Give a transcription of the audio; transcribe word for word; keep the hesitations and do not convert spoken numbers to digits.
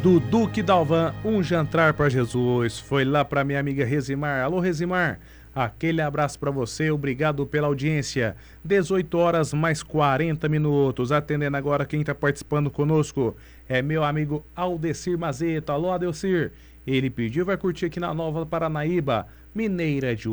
do Duque Dalvan, Um Jantar para Jesus. Foi lá para minha amiga Resimar. Alô, Resimar, aquele abraço para você, obrigado pela audiência. dezoito horas mais quarenta minutos. Atendendo agora quem está participando conosco é meu amigo Aldecir Mazeto. Alô, Aldecir. Ele pediu, vai curtir aqui na Nova Paranaíba, Mineira de